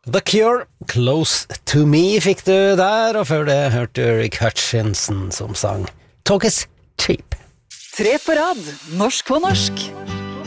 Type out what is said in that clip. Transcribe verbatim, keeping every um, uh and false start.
The Cure, Close to Me fikk du der, og før det hørte du Rick Hutchinson som sang Talk is Cheap. Tre på rad, norsk på norsk.